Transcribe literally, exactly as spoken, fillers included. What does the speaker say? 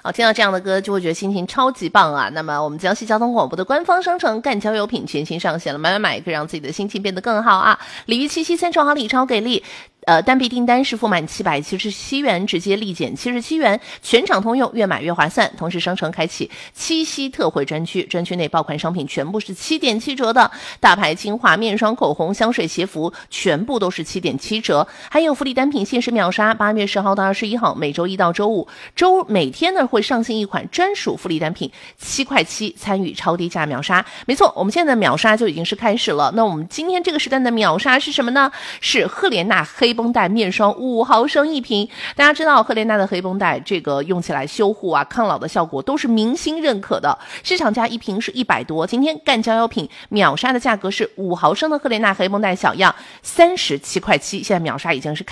好，听到这样的歌就会觉得心情超级棒啊。那么我们江西交通广播的官方商城赣交优品全新上线了，买买买可以让自己的心情变得更好啊。鲤鱼七夕三重好礼超给力。呃，单笔订单是付满七百七十七元，直接立减七十七元，全场通用，越买越划算。同时，商城开启七夕特惠专区，专区内爆款商品全部是七点七折的，大牌精华、面霜、口红、香水、鞋服，全部都是七点七折。还有福利单品限时秒杀，八月十号到二十一号，每周一到周五，周每天呢会上新一款专属福利单品，七块七参与超低价秒杀。没错，我们现在的秒杀就已经是开始了。那我们今天这个时段的秒杀是什么呢？是赫莲娜黑绷带面霜五毫升一瓶。大家知道赫莲娜的黑绷带这个用起来修护啊抗老的效果都是明星认可的，市场价一瓶是一百多，今天赣交优品秒杀的价格是五毫升的赫莲娜黑绷带小样三十七块七，现在秒杀已经是开